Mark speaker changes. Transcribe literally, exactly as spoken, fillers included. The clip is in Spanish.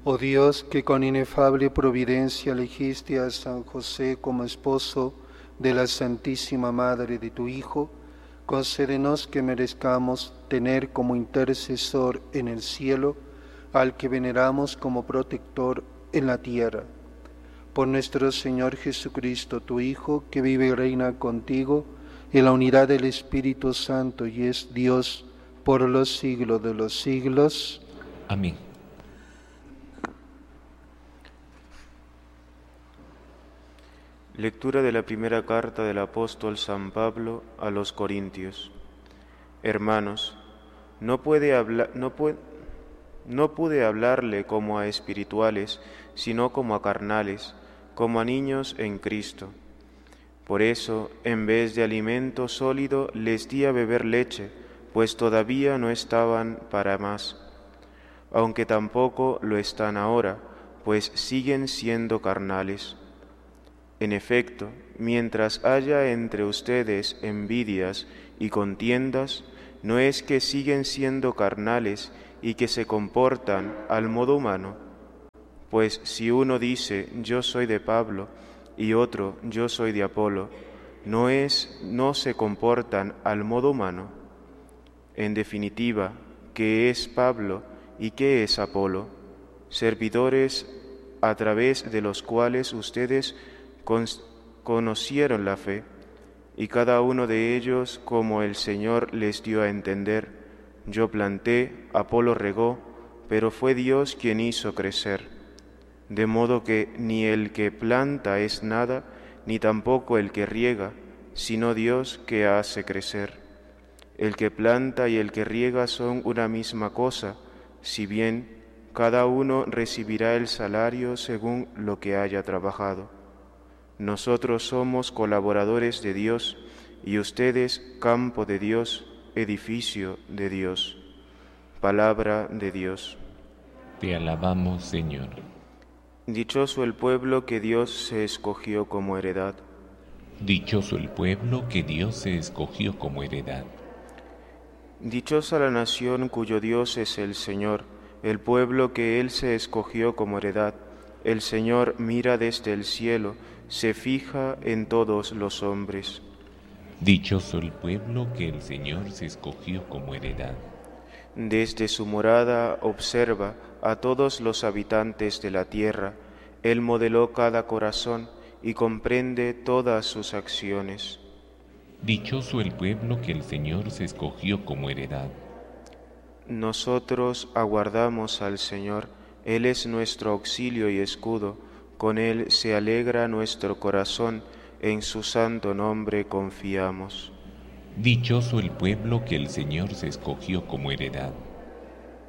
Speaker 1: Oh Dios, que con inefable providencia elegiste a San José como esposo de la Santísima Madre de tu Hijo, concédenos que merezcamos tener como intercesor en el cielo al que veneramos como protector en la tierra. Por nuestro Señor Jesucristo, tu Hijo, que vive y reina contigo en la unidad del Espíritu Santo y es Dios por los siglos de los siglos.
Speaker 2: Amén.
Speaker 3: Lectura de la primera carta del apóstol San Pablo a los Corintios. Hermanos, no, puede hablar, no, puede, no pude hablarle como a espirituales, sino como a carnales, como a niños en Cristo. Por eso, en vez de alimento sólido, les di a beber leche, pues todavía no estaban para más, aunque tampoco lo están ahora, pues siguen siendo carnales. En efecto, mientras haya entre ustedes envidias y contiendas, no es que siguen siendo carnales y que se comportan al modo humano. Pues si uno dice, yo soy de Pablo, y otro, yo soy de Apolo, no es, no se comportan al modo humano. En definitiva, ¿qué es Pablo y qué es Apolo? Servidores a través de los cuales ustedes conocieron la fe, y cada uno de ellos como el Señor les dio a entender. Yo planté, Apolo regó, pero fue Dios quien hizo crecer. De modo que ni el que planta es nada, ni tampoco el que riega, sino Dios que hace crecer. El que planta y el que riega son una misma cosa, si bien cada uno recibirá el salario según lo que haya trabajado. Nosotros somos colaboradores de Dios y ustedes campo de Dios, edificio de Dios. Palabra de Dios.
Speaker 2: Te alabamos, Señor.
Speaker 3: Dichoso el pueblo que Dios se escogió como heredad.
Speaker 2: Dichoso el pueblo que Dios se escogió como heredad.
Speaker 3: Dichosa la nación cuyo Dios es el Señor, el pueblo que Él se escogió como heredad. El Señor mira desde el cielo, se fija en todos los hombres.
Speaker 2: Dichoso el pueblo que el Señor se escogió como heredad.
Speaker 3: Desde su morada observa a todos los habitantes de la tierra. Él modeló cada corazón y comprende todas sus acciones.
Speaker 2: Dichoso el pueblo que el Señor se escogió como heredad.
Speaker 3: Nosotros aguardamos al Señor, Él es nuestro auxilio y escudo, con Él se alegra nuestro corazón, en su santo nombre confiamos.
Speaker 2: Dichoso el pueblo que el Señor se escogió como heredad.